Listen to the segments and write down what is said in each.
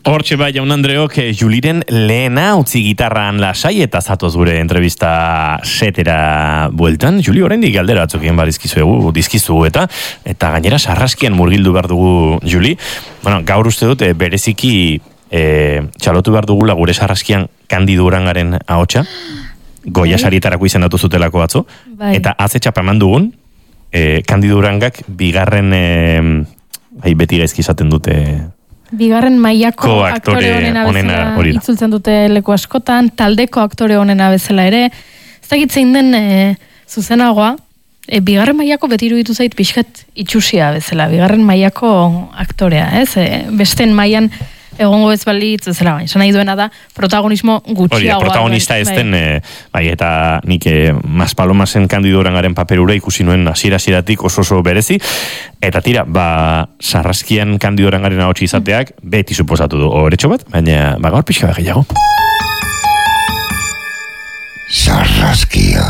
Hortxe bai, jaun Andreok, Juliren lehena utzi gitarran lasai eta zatoz gure entrevista setera bueltan. Juli, oraindik galdera batzuk egin dizkizu eta gainera sarraskian murgildu behar dugu, Juli. Bueno, gaur uste dut, bereziki txalotu behar dugula gure sarraskian Kandido Urangaren ahotsa, Goia sarietarako izendatu zutelako batzu, eta haze txapaman dugun, Kandido Urangak bigarren, beti gaizki izaten dute... Bigarren mailako aktore honena bezala itzultzen dute leku askotan, taldeko aktore honena bezala ere. Ez dakit zein den zuzenagoa, bigarren mailako beti iruditu zait pixkat itxusia bezala, bigarren mailako aktorea, ez? Besten mailan egongo ez balitz bezala, esan nahi duena da protagonismo gutxiagoa. Hori, protagonista ez den, eta nik Maspalomasen Kandido Urangaren paperura ikusi nuen hasieratik oso berezi, eta tira, sarraskian Kandido Urangaren ahotsi izateak beti suposatu du horetxo bat, baina gaur pixka bat gehiago. Sarraskia.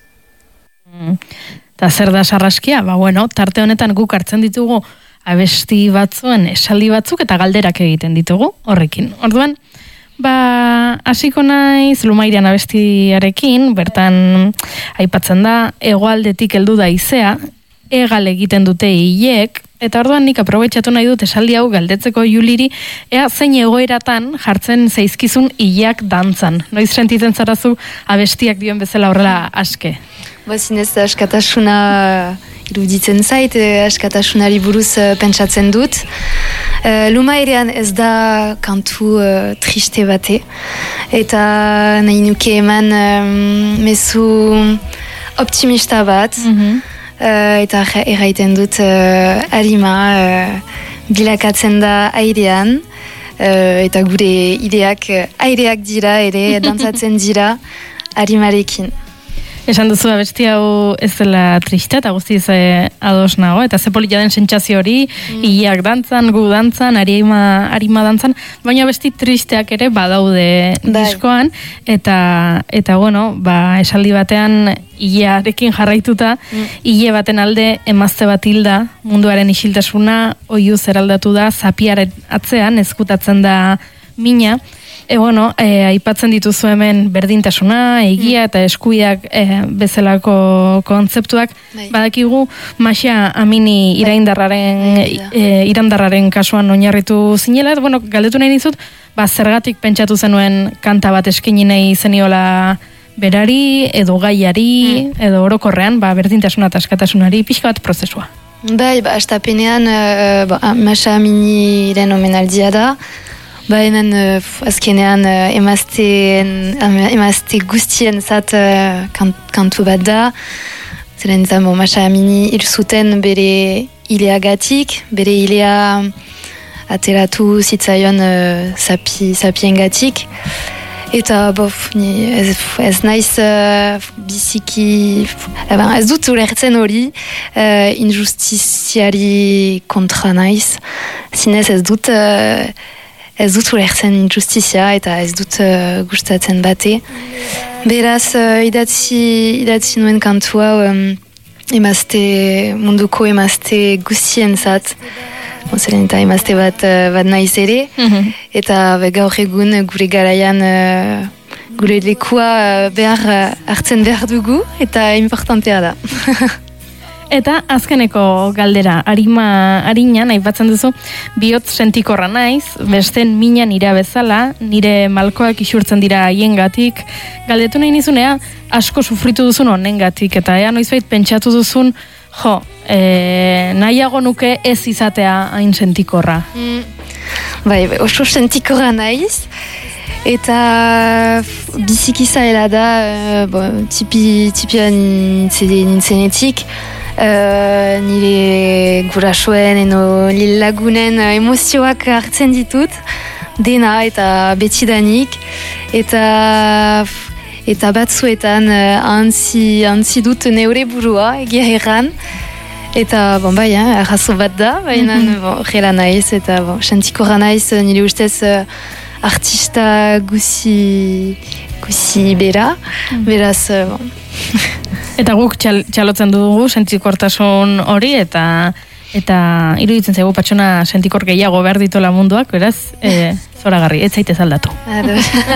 Eta zer da sarraskia? Bueno, tarte honetan guk hartzen ditugu abesti batzuen esaldi batzuk eta galderak egiten ditugu horrekin. Orduan, hasiko naiz Lumairean abestiarekin, bertan aipatzen da, hegoaldetik heldu da haizea, egal egiten dute hilek, eta orduan nik aprobetxatu nahi dut esaldi hau galdetzeko Juliri, ea zein egoeratan jartzen zaizkizun hilak dantzan. Noiz sentitzen zarazu abestiak dioen bezala horrela aske? Zinez askatasuna iruditzen zait, askatasunari buruz pentsatzen dut. Lumairean ez da kantu triste bate, eta nahi nuke eman mezu optimista bat, eta erraiten dut harima bilakatzen da airean, eta gure ideak aireak dira ere, dantzatzen dira harimarekin. Esan duzu abesti hau ez dela triste eta guztiz ados nago, eta ze polita den sentsazio hori, hilak dantzan, gu dantzan, harima dantzan, baina abesti tristeak ere badaude diskoan, eta bueno, esaldi batean hilearekin jarraituta, hile baten alde emazte bat hilda, munduaren isiltasuna, oiuz eraldatu da, zapiaren atzean, ezkutatzen da mina, aipatzen dituzu hemen berdintasuna, egia eta eskubideak bezalako kontzeptuak. Badakigu Masia Amini irandarraren kasuan oinarritu zinela, galdetu nahi dizut, zergatik pentsatu zenuen kanta bat eskaini nahi zeniola berari, edo gaiari, edo orokorrean, berdintasuna eta askatasunari, pixka bat prozesua. Astapenean Masia Aminiren omenaldia da, hemen azkenean emazte guztien zat kantu bat da. Zeren zan, Masia Amini hil zuten bere hileagatik, bere hilea ateratu zitzaion sapiengatik. Eta ez naiz biziki, ez dut ulertzen hori, injustiziari kontra naiz. Zinez ez dut ulertzen injustizia eta ez dut gustatzen bate. Beraz, idatzi nuen kantua munduko emazte guztien zat. Zeren eta emazte bat naiz ere. Eta gaur egun gure garaian gure lekua hartzen behar dugu eta importantea da. Eta azkeneko galdera, harinan, aipatzen duzu, bihotz sentikorra naiz, besten mina nira bezala, nire malkoak isurtzen dira haiengatik. Galdetu nahi nizunea, asko sufritu duzun honengatik, eta noizbait pentsatu duzun, nahiago nuke ez izatea hain sentikorra. Oso sentikorra naiz, eta biziki zaila da, tipian nintzenetik, nire gurasoen eno lagunen emozioak hartzen ditut, dena eta betidanik, eta batzuetan antzi dut neure burua, egia erran, eta arrazo bat da, baina jela naiz, eta sentikorra naiz, nire ustez artista guzi bera, beraz, Eta guk txalotzen dugu sentikortasun hori, eta eta iruditzen zaigu pertsona sentikor gehiago behar ditola munduak, beraz, zoragarri, ez zaitez aldatu.